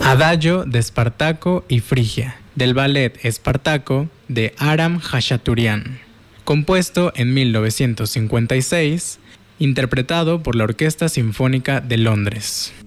Adagio de Espartaco y Frigia, del ballet Espartaco de Aram Khachaturian, compuesto en 1956, interpretado por la Orquesta Sinfónica de Londres.